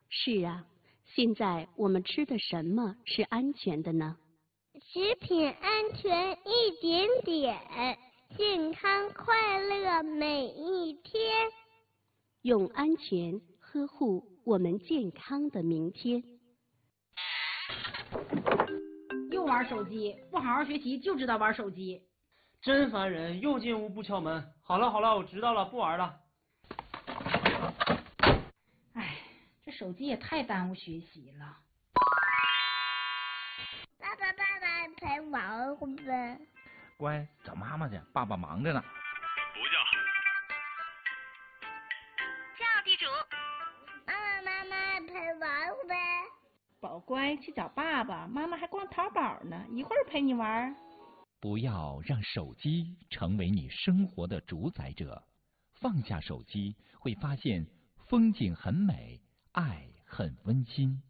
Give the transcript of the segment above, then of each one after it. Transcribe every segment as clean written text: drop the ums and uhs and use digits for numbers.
是啊，现在我们吃的什么是安全的呢？ 食品安全一点点，健康快乐每一天。 用安全呵护我们健康的明天。 又玩手机，不好好学习就知道玩手机， 真烦人！又进屋不敲门。好了好了，我知道了，不玩了。 哎，这手机也太耽误学习了。 爸爸陪玩会呗。 乖，找妈妈去，爸爸忙着呢。 不叫。 叫地主。 妈妈陪玩会呗。 宝乖，去找爸爸，妈妈还逛淘宝呢，一会儿陪你玩。 不要让手机成为你生活的主宰者，放下手机，会发现风景很美，爱很温馨。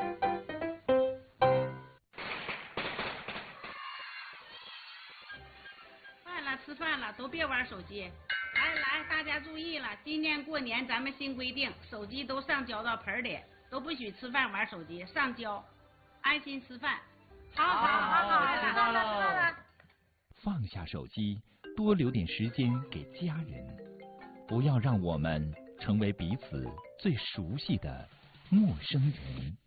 吃饭了，都别玩手机。来，大家注意了，今年过年咱们新规定，手机都上交到盆里，都不许吃饭玩手机，上交，安心吃饭。 好，知道了。 放下手机，多留点时间给家人，不要让我们成为彼此最熟悉的陌生人。